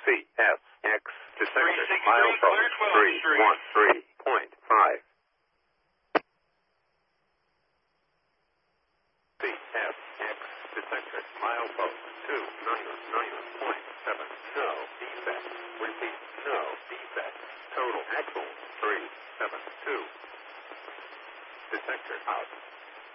CSX detected milepost 313.5. CSX detected milepost 299.7. No defect. Repeat, no defect. Total axle 372. Detector out.